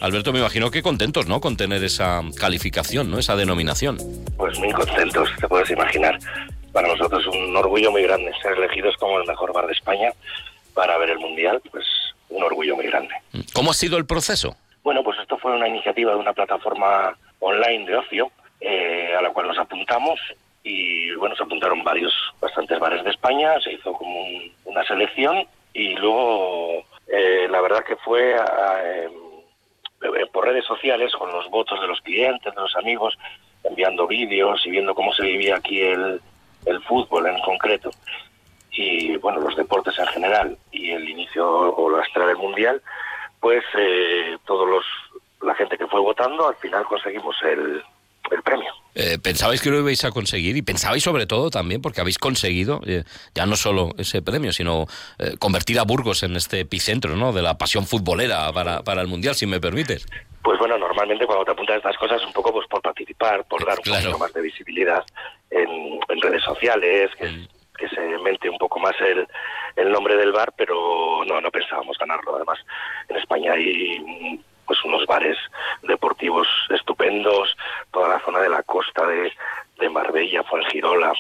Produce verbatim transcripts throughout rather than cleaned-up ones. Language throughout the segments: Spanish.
Alberto, me imagino que contentos, ¿no?, con tener esa calificación, ¿no?, esa denominación. Pues muy contentos, te puedes imaginar. Para nosotros es un orgullo muy grande ser elegidos como el mejor bar de España para ver el Mundial, pues un orgullo muy grande. ¿Cómo ha sido el proceso? Bueno, pues esto fue una iniciativa de una plataforma online de ocio eh, a la cual nos apuntamos y bueno, se apuntaron varios, bastantes bares de España, se hizo como un, una selección y luego eh, la verdad que fue eh, eh, por redes sociales con los votos de los clientes, de los amigos, enviando vídeos y viendo cómo se vivía aquí el, el fútbol en concreto y bueno, los deportes en general y el inicio o la estrella del Mundial, pues eh, todos los la gente que fue votando, al final conseguimos el, el premio. Eh, ¿Pensabais que lo ibais a conseguir? Y pensabais sobre todo también, porque habéis conseguido eh, ya no solo ese premio, sino eh, convertir a Burgos en este epicentro, ¿no?, de la pasión futbolera para, para el Mundial, si me permites. Pues bueno, normalmente cuando te apuntas a estas cosas es un poco pues por participar, por dar un Claro. poquito más de visibilidad en, en redes sociales, que, mm. que se mente un poco más el, el nombre del bar, pero no, no pensábamos ganarlo. Además, en España hay pues unos bares deportivos estupendos, toda la zona de la costa de, de Marbella, Fuengirola,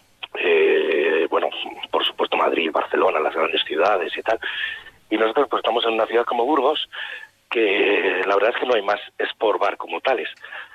eh, bueno, por supuesto Madrid, Barcelona, las grandes ciudades y tal. Y nosotros pues estamos en una ciudad como Burgos, que la verdad es que no hay más sport bar como tales,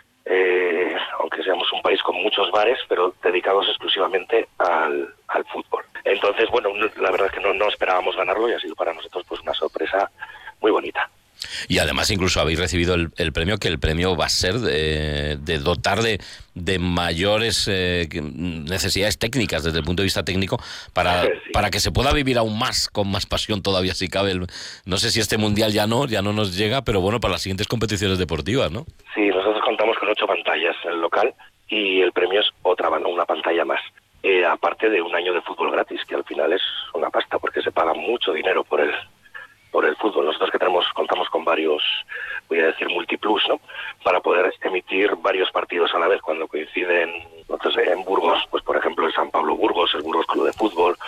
eh, aunque seamos un país con muchos bares, pero dedicados exclusivamente al, al fútbol. Entonces, bueno, la verdad es que no, no esperábamos ganarlo y ha sido para nosotros pues una sorpresa muy bonita. Y además incluso habéis recibido el, el premio, que el premio va a ser de, de dotar de, de mayores eh, necesidades técnicas desde el punto de vista técnico para, sí. para que se pueda vivir aún más, con más pasión todavía si cabe. El, no sé si este Mundial ya no, ya no nos llega, pero bueno, para las siguientes competiciones deportivas, ¿no? Sí, nosotros contamos con ocho pantallas en el local y el premio es otra, una pantalla más. Eh, aparte de un año de fútbol gratis, que al final es una pasta porque se paga mucho dinero por el por el fútbol. Nosotros que tenemos contamos con varios, voy a decir multiplus, ¿no?, para poder emitir varios partidos a la vez cuando coinciden. Entonces en Burgos, pues por ejemplo el San Pablo Burgos, el Burgos Club de Fútbol,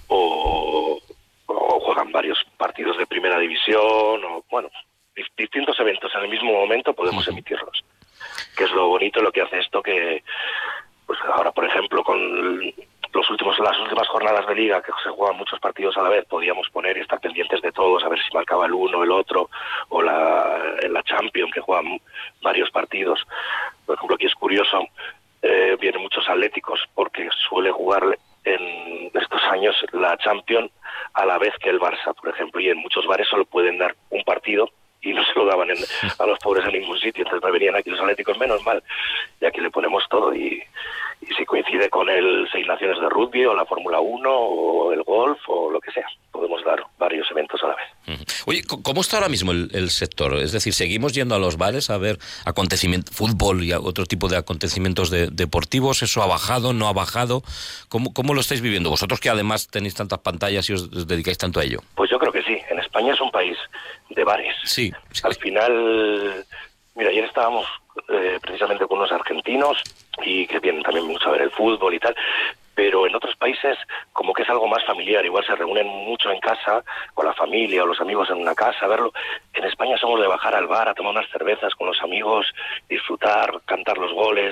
o, o juegan varios partidos de primera división, o bueno, distintos eventos en el mismo momento podemos emitirlos, que es lo bonito, lo que hace esto, que pues ahora por ejemplo con los últimos las últimas jornadas de liga, que se juegan muchos partidos a la vez, podíamos poner y estar pendientes de todos, a ver si marcaba el uno, el otro, o la, en la Champions, que juegan varios partidos. Por ejemplo, aquí es curioso, eh, vienen muchos atléticos, porque suele jugar en estos años la Champions a la vez que el Barça, por ejemplo, y en muchos bares solo pueden dar un partido, y no se lo daban en, a los pobres en ningún sitio, entonces me venían aquí los atléticos, menos mal, y aquí le ponemos todo, y, y si coincide con el Seis Naciones de Rugby, o la Fórmula uno, o el golf, o lo que sea, podemos dar varios eventos a la vez. Oye, ¿cómo está ahora mismo el, el sector? Es decir, ¿seguimos yendo a los bares a ver acontecimientos, fútbol y otro tipo de acontecimientos de, deportivos? ¿Eso ha bajado, no ha bajado? ¿Cómo, ¿Cómo lo estáis viviendo? Vosotros que además tenéis tantas pantallas y os dedicáis tanto a ello. Pues yo creo que sí, en España es un país de bares. Sí, sí. Al final, mira, ayer estábamos eh, precisamente con unos argentinos y que vienen también mucho a ver el fútbol y tal, pero en otros países como que es algo más familiar, igual se reúnen mucho en casa, con la familia o los amigos en una casa a verlo. En España somos de bajar al bar a tomar unas cervezas con los amigos, disfrutar, cantar los goles,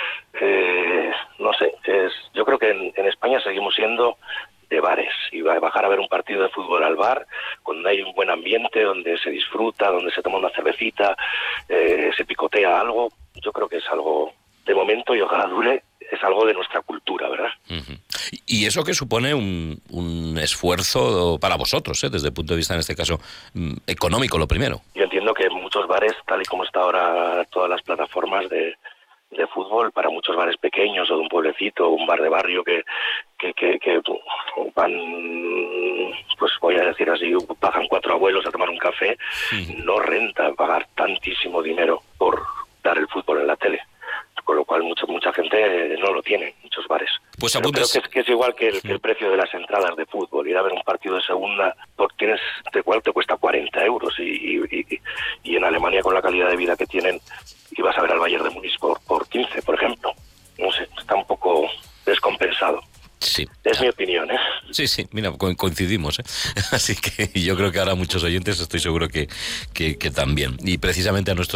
eh, no sé, es, yo creo que en, en España seguimos siendo de bares, y bajar a ver un partido de fútbol al bar, cuando hay un buen ambiente, donde se disfruta, donde se toma una cervecita, eh, se picotea algo, yo creo que es algo, de momento, y ojalá dure, es algo de nuestra cultura, ¿verdad? Uh-huh. Y eso que supone un, un esfuerzo para vosotros, ¿eh? Desde el punto de vista, en este caso, económico, lo primero. Yo entiendo que muchos bares, tal y como está ahora todas las plataformas de de fútbol, para muchos bares pequeños o de un pueblecito, un bar de barrio que que, que, que van, pues voy a decir así, bajan cuatro abuelos a tomar un café, sí. No renta pagar tantísimo dinero por dar el fútbol en la tele, con lo cual mucha mucha gente no lo tiene, muchos bares. Pues Pero creo que es, que es igual que el, que el precio de las entradas de fútbol, ir a ver un partido de segunda, porque tienes, de cual te cuesta cuarenta euros, y, y, y, y en Alemania, con la calidad de vida que tienen, ibas a ver al Bayern de Múnich por, por quince, por ejemplo. No sé, está un poco descompensado. Sí. Es mi opinión, ¿eh? Sí, sí, mira, coincidimos, ¿eh? Así que yo creo que ahora muchos oyentes estoy seguro que, que, que también. Y precisamente a nuestros